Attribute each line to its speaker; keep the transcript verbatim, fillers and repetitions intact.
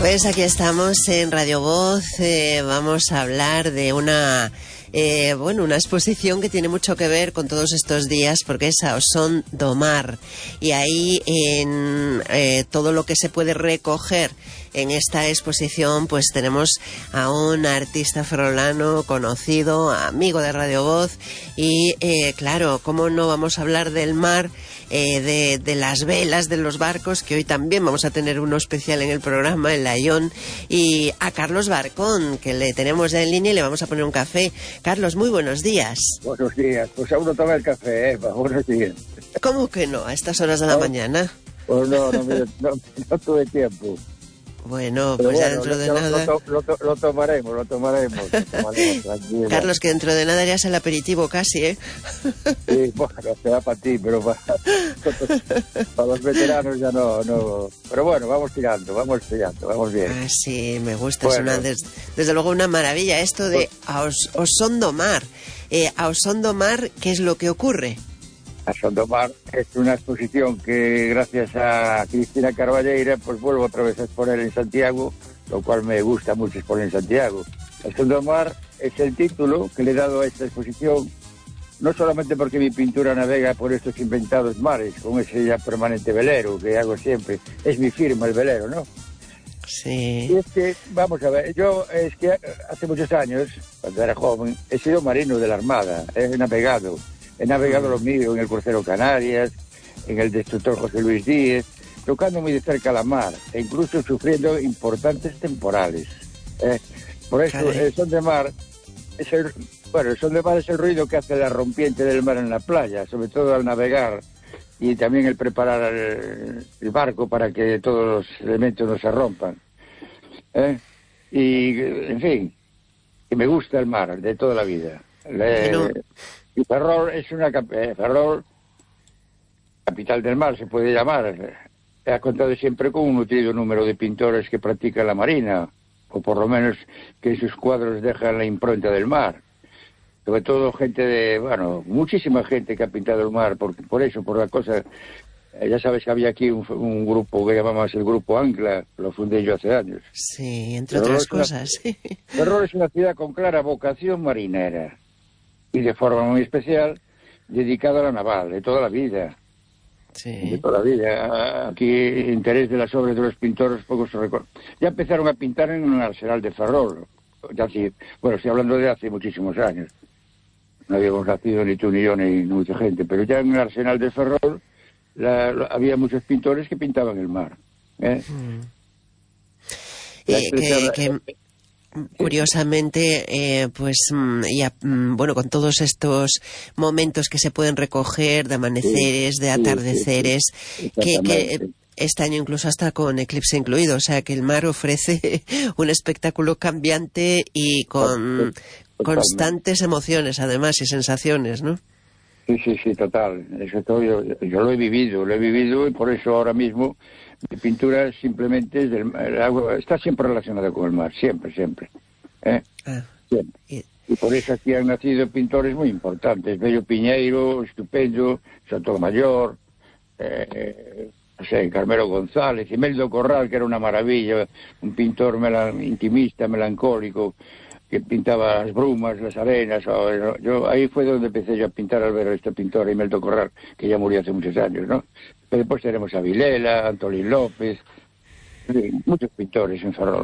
Speaker 1: Pues aquí estamos en Radio Voz, eh, vamos a hablar de una, eh, bueno, una exposición que tiene mucho que ver con todos estos días, porque es Ausón do Mar, y ahí en eh, todo lo que se puede recoger en esta exposición, pues tenemos a un artista ferrolano conocido, amigo de Radio Voz, y eh, claro, cómo no vamos a hablar del mar, eh, de, de las velas, de los barcos, que hoy también vamos a tener uno especial en el programa, el Layón, y a Carlos Barcón, que le tenemos ya en línea y le vamos a poner un café. Carlos, muy buenos días.
Speaker 2: Buenos días, pues aún no toma el café, ¿eh? Buenos días.
Speaker 1: ¿Cómo que no? A estas horas de la
Speaker 2: no,
Speaker 1: mañana.
Speaker 2: Pues no, no, no, no, no tuve tiempo.
Speaker 1: Bueno,
Speaker 2: Pero
Speaker 1: pues ya
Speaker 2: bueno,
Speaker 1: dentro de
Speaker 2: lo,
Speaker 1: nada...
Speaker 2: Lo, lo, lo, lo tomaremos, lo tomaremos. Lo tomaremos,
Speaker 1: Carlos, que dentro de nada ya es el aperitivo casi, ¿eh?
Speaker 2: Sí, bueno, será para ti, pero para, para los veteranos ya no, no... Pero bueno, vamos tirando, vamos tirando, vamos bien.
Speaker 1: Ah, sí, me gusta,
Speaker 2: bueno.
Speaker 1: es una, des, desde luego una maravilla esto de Ausón do Mar. Eh, Ausón do Mar, ¿qué es lo que ocurre?
Speaker 2: Ausón do Mar es una exposición que gracias a Cristina Carballeira pues vuelvo otra vez a exponer en Santiago, lo cual me gusta mucho exponer en Santiago. Ausón do Mar es el título que le he dado a esta exposición, no solamente porque mi pintura navega por estos inventados mares, con ese ya permanente velero que hago siempre, es mi firma el velero, ¿no?
Speaker 1: Sí.
Speaker 2: Y es que, vamos a ver, yo es que hace muchos años, cuando era joven, he sido marino de la Armada, he navegado. He navegado lo mío en el crucero Canarias, en el destructor José Luis Díez, tocando muy de cerca la mar e incluso sufriendo importantes temporales. ¿eh? Por eso Caray. el son de mar es el, bueno, el son de mar es el ruido que hace la rompiente del mar en la playa, sobre todo al navegar y también el preparar el, el barco para que todos los elementos no se rompan. ¿eh? Y, en fin, que me gusta el mar de toda la vida. Le,
Speaker 1: Pero...
Speaker 2: Y Ferrol es una eh, Ferrol, capital del mar, se puede llamar. Ha contado siempre con un nutrido número de pintores que practican la marina, o por lo menos que en sus cuadros dejan la impronta del mar. Sobre todo gente de, bueno, muchísima gente que ha pintado el mar, por, por eso, por la cosa. Eh, ya sabes que había aquí un, un grupo que llamamos el Grupo Ancla, lo fundé yo hace años.
Speaker 1: Sí, entre
Speaker 2: Ferrol
Speaker 1: otras cosas.
Speaker 2: Una, Ferrol es una ciudad con clara vocación marinera. Y de forma muy especial, dedicado a la naval, de toda la vida.
Speaker 1: Sí.
Speaker 2: De toda la vida. Aquí, interés de las obras de los pintores, pocos se recuerdan. Ya empezaron a pintar en un arsenal de Ferrol. Ya sí, bueno, estoy hablando de hace muchísimos años. No habíamos nacido ni tú ni yo ni mucha gente, pero ya en el arsenal de Ferrol la, la, había muchos pintores que pintaban el mar. ¿eh?
Speaker 1: Mm. Eh, que, que... Curiosamente, eh, pues ya, bueno, con todos estos momentos que se pueden recoger de amaneceres, de atardeceres,
Speaker 2: sí, sí,
Speaker 1: que, que este año incluso hasta con eclipse incluido, o sea que el mar ofrece un espectáculo cambiante y con constantes emociones además y sensaciones, ¿no?
Speaker 2: Sí, sí, sí, total. Eso todo yo, yo lo he vivido, lo he vivido y por eso ahora mismo mi pintura simplemente es del, el agua, está siempre relacionada con el mar, siempre, siempre. ¿eh? Ah, siempre. Y... y por eso aquí han nacido pintores muy importantes, Bello Piñeiro, estupendo, Sotomayor, eh, no sé, Carmelo González, Imeldo Corral, que era una maravilla, un pintor melan, intimista, melancólico, que pintaba las brumas, las arenas. O, yo ahí fue donde empecé yo a pintar al ver a este pintor, Imeldo Corral, que ya murió hace muchos años, ¿no? Pero después tenemos a Vilela, Antolín López, sí, muchos pintores en Ferrol.